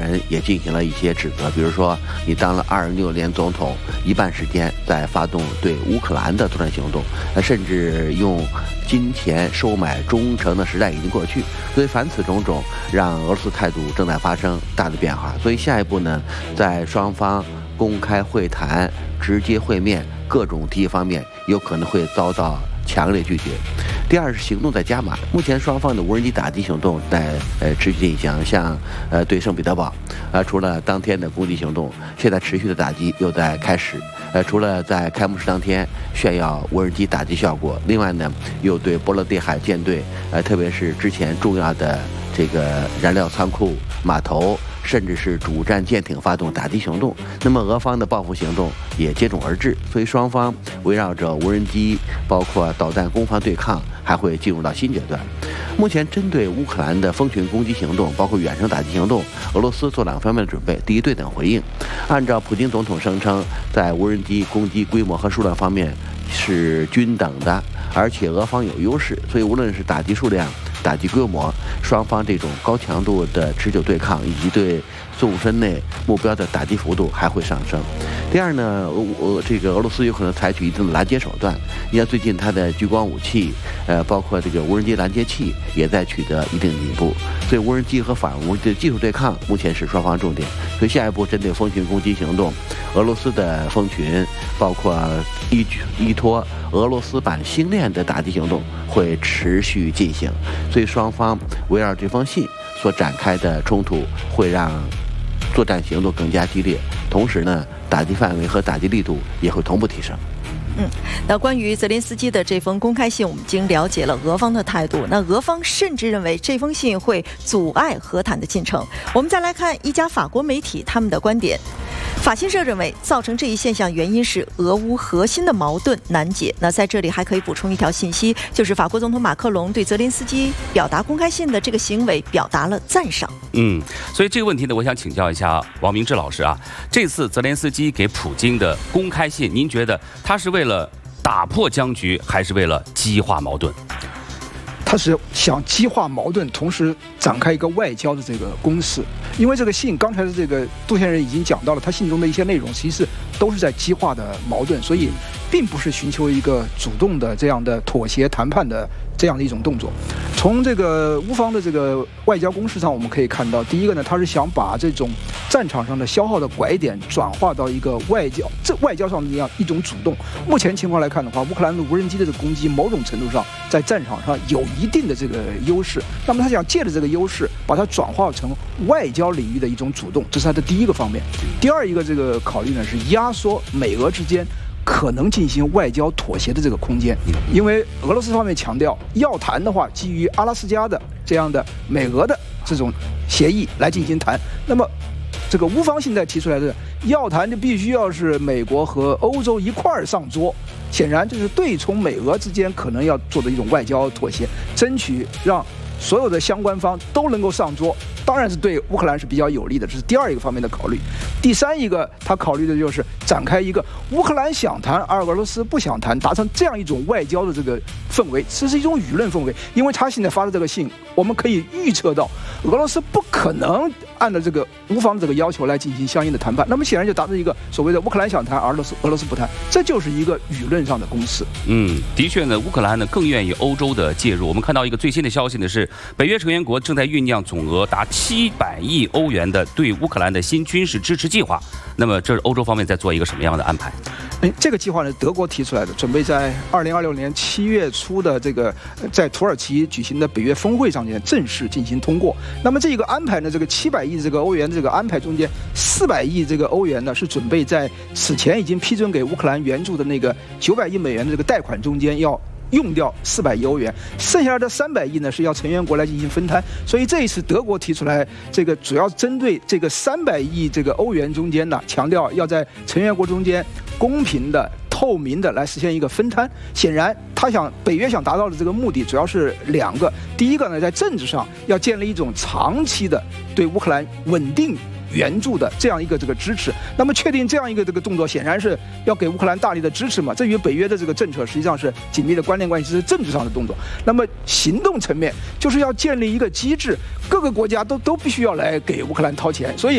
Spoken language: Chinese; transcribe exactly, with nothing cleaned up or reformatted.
人也进行了一些指责，比如说你当了二十六年总统，一半时间在发动对乌克兰的作战行动，甚至用金钱收买忠诚的时代已经过去。所以凡此种种，让俄罗斯态度正在发生大的变化。所以下一步呢，在双方公开会谈、直接会面，各种提议方面有可能会遭到强烈拒绝。第二是行动在加码，目前双方的无人机打击行动在呃持续进行，像呃对圣彼得堡，呃除了当天的攻击行动，现在持续的打击又在开始。呃，除了在开幕式当天炫耀无人机打击效果，另外呢，又对波罗的海舰队，呃，特别是之前重要的这个燃料仓库、码头，甚至是主战舰艇发动打击行动。那么俄方的报复行动也接踵而至，所以双方围绕着无人机，包括导弹攻防对抗，还会进入到新阶段。目前针对乌克兰的蜂群攻击行动，包括远程打击行动，俄罗斯做两方面的准备。第一，对等回应。按照普京总统声称，在无人机攻击规模和数量方面是均等的，而且俄方有优势，所以无论是打击数量、打击规模，双方这种高强度的持久对抗以及对纵深内目标的打击幅度还会上升。第二呢，俄这个俄罗斯有可能采取一定的拦截手段。你看最近它的激光武器，呃，包括这个无人机拦截器也在取得一定进步。所以无人机和反无人机的技术对抗目前是双方重点。所以下一步针对蜂群攻击行动，俄罗斯的蜂群包括依依托俄罗斯版星链的打击行动会持续进行。所以双方围绕这封信所展开的冲突会让作战行动更加激烈，同时呢，打击范围和打击力度也会同步提升。 嗯，那关于泽连斯基的这封公开信，我们已经了解了俄方的态度。那俄方甚至认为这封信会阻碍和谈的进程。我们再来看一家法国媒体他们的观点。法新社认为，造成这一现象原因是俄乌核心的矛盾难解。那在这里还可以补充一条信息，就是法国总统马克龙对泽连斯基表达公开信的这个行为表达了赞赏。 嗯，所以这个问题呢，我想请教一下王明志老师啊，这次泽连斯基给普京的公开信，您觉得他是为了打破僵局，还是为了激化矛盾？ 他是想激化矛盾，同时展开一个外交的这个攻势。因为这个信，刚才的这个杜先生已经讲到了，他信中的一些内容，其实都是在激化的矛盾，所以并不是寻求一个主动的这样的妥协谈判的这样的一种动作。从这个乌方的这个外交攻势上，我们可以看到，第一个呢，他是想把这种战场上的消耗的拐点转化到一个外交这外交上的这样一种主动。目前情况来看的话，乌克兰的无人机的这个攻击，某种程度上在战场上有一定的这个优势。那么他想借着这个优势，把它转化成外交领域的一种主动，这是他的第一个方面。第二一个这个考虑呢，是压缩美俄之间可能进行外交妥协的这个空间，因为俄罗斯方面强调，要谈的话，基于阿拉斯加的这样的美俄的这种协议来进行谈。那么，这个乌方现在提出来的要谈，就必须要是美国和欧洲一块儿上桌。显然，就是对冲美俄之间可能要做的一种外交妥协，争取让所有的相关方都能够上桌。当然是对乌克兰是比较有利的，这是第二一个方面的考虑。第三一个，他考虑的就是展开一个乌克兰想谈，而俄罗斯不想谈，达成这样一种外交的这个氛围，这是一种舆论氛围。因为他现在发的这个信，我们可以预测到，俄罗斯不可能按照这个乌方这个要求来进行相应的谈判，那么显然就达成一个所谓的乌克兰想谈，而俄罗斯俄罗斯不谈，这就是一个舆论上的攻势。 嗯，的确呢，乌克兰呢更愿意欧洲的介入。我们看到一个最新的消息呢是，北约成员国正在酝酿总额达七百亿欧元的对乌克兰的新军事支持计划。那么，这是欧洲方面在做一个什么样的安排？ 哎，这个计划呢，德国提出来的，准备在二零二六年七月初的这个在土耳其举行的北约峰会上面正式进行通过。那么这一个安排呢，这个七百亿这个欧元这个安排中间，四百亿这个欧元呢是准备在此前已经批准给乌克兰援助的那个九百亿美元的这个贷款中间要用掉四百亿欧元，剩下的三百亿呢是要成员国来进行分摊。所以这一次德国提出来，这个主要针对这个三百亿这个欧元中间呢，强调要在成员国中间公平的、透明的来实现一个分摊。显然，他想北约想达到的这个目的主要是两个：第一个呢，在政治上要建立一种长期的对乌克兰稳定援助的这样一个这个支持。那么确定这样一个这个动作，显然是要给乌克兰大力的支持嘛。这与北约的这个政策实际上是紧密的关联关系，这是政治上的动作。那么行动层面就是要建立一个机制，各个国家都都必须要来给乌克兰掏钱。所以